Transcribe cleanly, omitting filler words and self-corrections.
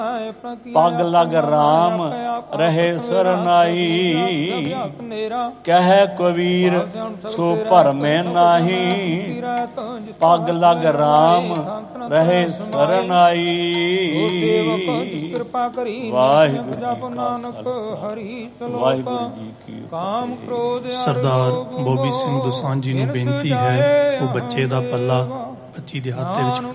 ਪਗ ਲਗ ਰਾਮ ਰਹੇ ਸਰਨਾਈ। ਕਹਿ ਕਬੀਰ ਸੋ ਭਰਮੈ ਨਾਹੀ। ਪਗ ਲਗ ਰਾਮ ਰਹੇ ਸਰਨਾਈ। ਵਾਹਿਗੁਰੂ ਜੀ ਕੀ ਸਰਦਾਰ ਬੋਬੀ ਸਿੰਘ ਦੋਸਾਂਝ ਜੀ ਨੂੰ ਬੇਨਤੀ ਹੈ ਉਹ ਬੱਚੇ ਦਾ ਪੱਲਾ ਬੱਚੀ ਦੇ ਹੱਥ ਦੇ ਵਿੱਚ